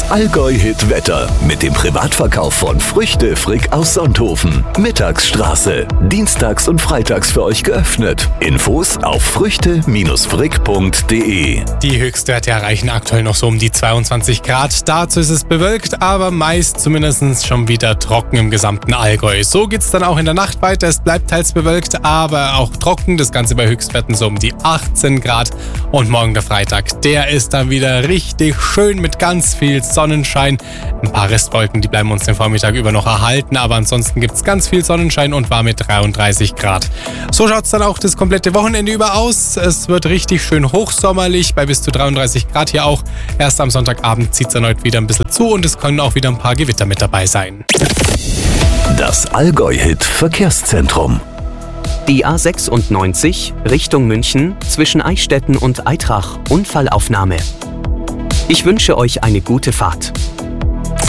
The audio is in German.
Das Allgäu-Hit-Wetter mit dem Privatverkauf von Früchte Frick aus Sonthofen. Mittagsstraße. Dienstags und freitags für euch geöffnet. Infos auf früchte-frick.de. Die Höchstwerte erreichen aktuell noch so um die 22 Grad. Dazu ist es bewölkt, aber meist zumindest schon wieder trocken im gesamten Allgäu. So geht's dann auch in der Nacht weiter. Es bleibt teils bewölkt, aber auch trocken. Das Ganze bei Höchstwerten so um die 18 Grad. Und morgen der Freitag, der ist dann wieder richtig schön mit ganz viel Sonnenschein. Ein paar Restwolken, die bleiben uns den Vormittag über noch erhalten, aber ansonsten gibt es ganz viel Sonnenschein und warm mit 33 Grad. So schaut es dann auch das komplette Wochenende über aus. Es wird richtig schön hochsommerlich, bei bis zu 33 Grad hier auch. Erst am Sonntagabend zieht es erneut wieder ein bisschen zu und es können auch wieder ein paar Gewitter mit dabei sein. Das Allgäu-Hit Verkehrszentrum. Die A96 Richtung München zwischen Eichstätten und Aitrach, Unfallaufnahme. Ich wünsche euch eine gute Fahrt.